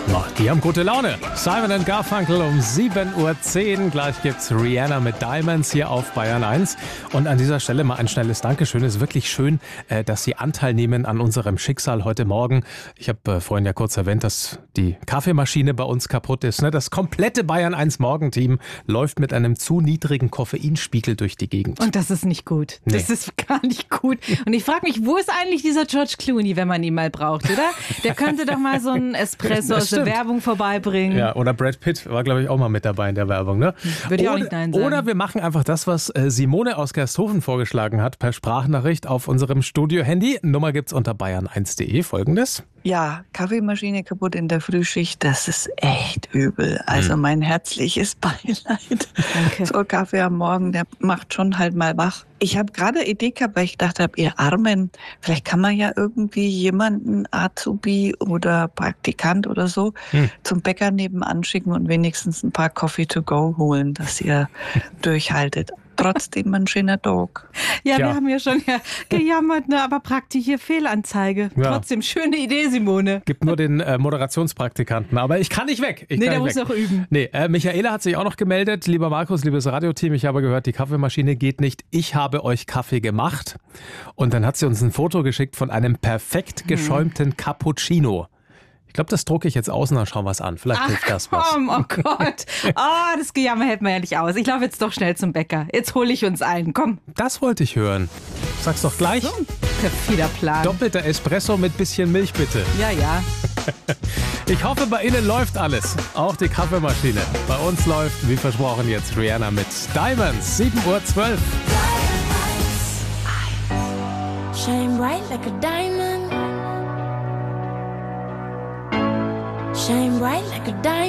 Oh, die haben gute Laune. Simon & Garfunkel um 7.10 Uhr. Gleich gibt's Rihanna mit Diamonds hier auf Bayern 1. Und an dieser Stelle mal ein schnelles Dankeschön. Es ist wirklich schön, dass Sie Anteil nehmen an unserem Schicksal heute Morgen. Ich habe vorhin ja kurz erwähnt, dass die Kaffeemaschine bei uns kaputt ist. Das komplette Bayern 1 Morgenteam läuft mit einem zu niedrigen Koffeinspiegel durch die Gegend. Und das ist nicht gut. Nee. Das ist gar nicht gut. Und ich frage mich, wo ist eigentlich dieser George Clooney, wenn man ihn mal braucht, oder? Der könnte doch mal so einen Espresso aus der Werbung vorbeibringen. Ja, oder Brad Pitt war, glaube ich, auch mal mit dabei in der Werbung. Ne? Würde ich auch nicht nein sagen. Oder wir machen einfach das, was Simone aus Gersthofen vorgeschlagen hat, per Sprachnachricht auf unserem Studio-Handy. Nummer gibt's unter bayern1.de. Folgendes. Ja, Kaffeemaschine kaputt in der Frühschicht, das ist echt übel. Also mein herzliches Beileid. Danke. So Kaffee am Morgen, der macht schon halt mal wach. Ich habe gerade eine Idee gehabt, weil ich dachte, ihr Armen, vielleicht kann man ja irgendwie jemanden, Azubi oder Praktikant oder so, zum Bäcker nebenan schicken und wenigstens ein paar Coffee to go holen, dass ihr durchhaltet. Trotzdem ein schöner Tag. Ja, Tja. wir haben ja schon gejammert, ne? Aber praktisch hier Fehlanzeige. Ja. Trotzdem, schöne Idee, Simone. Gibt nur den Moderationspraktikanten. Aber ich kann nicht weg. Der muss auch üben. Nee, Michaela hat sich auch noch gemeldet. Lieber Markus, liebes Radioteam, ich habe gehört, die Kaffeemaschine geht nicht. Ich habe euch Kaffee gemacht. Und dann hat sie uns ein Foto geschickt von einem perfekt geschäumten Cappuccino. Ich glaube, das drucke ich jetzt aus und dann schauen wir es an. Vielleicht hilft das was. Komm, oh Gott. Oh, das Gejammer hält man ja nicht aus. Ich laufe jetzt doch schnell zum Bäcker. Jetzt hole ich uns einen. Komm. Das wollte ich hören. Sag's doch gleich. Perfider Plan. Doppelter Espresso mit bisschen Milch, bitte. Ja, ja. Ich hoffe, bei Ihnen läuft alles. Auch die Kaffeemaschine. Bei uns läuft, wie versprochen, jetzt Rihanna mit Diamonds. 7.12 Uhr. Shine bright like a diamond. Shine bright like a diamond.